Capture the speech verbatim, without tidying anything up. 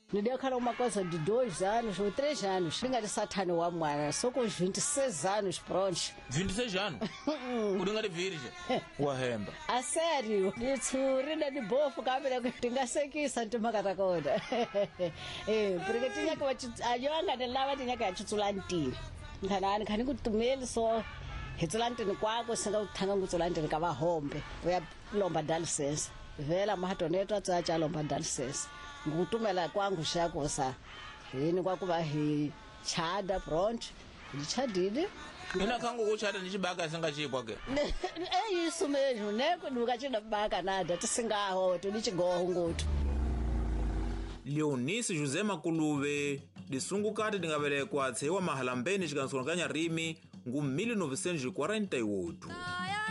Ni deu cara uma coisa de dois anos ou três anos. Ninga de satani wa mwana. Só com os vinte e seis anos, pronto. vinte e seis anos? Uringa de virgem? Wahemba. A sério? Nitsurina de bofo kabila tingasekisa ntimakatakoda. Eh, porque tinha que ayonga de lava tinha que achutsulantini. Nganani khani kutumeli so hitsulantini kwako singa uthanga ngutsulantini ka vahombe. Uya lomba dialysis. Vela mahatonetho atsatsha lomba dialysis. Ngutumela kwangu shakosa. Yini kwakuba hi chada pronto. Ndichadile. Ina kangu kuchada ndichibaka singachibwa ke. Eh isso mesmo, né? Quando nunca tinha baka nada, tisingaho, tulichigoho ngutu. Leonice José Makuluve lisungukati lingabelekwa tsewa mahalambeni xikansuka ka Nyarimi ngu mille novecentos e quarenta e oito.